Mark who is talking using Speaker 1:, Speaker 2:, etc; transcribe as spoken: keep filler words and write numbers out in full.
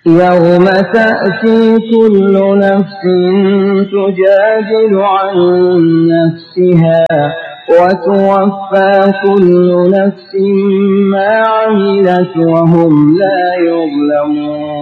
Speaker 1: يوم تأتي كل نفس تجادل عن نفسها وتوفى كل نفس ما عملت وهم لا يظلمون.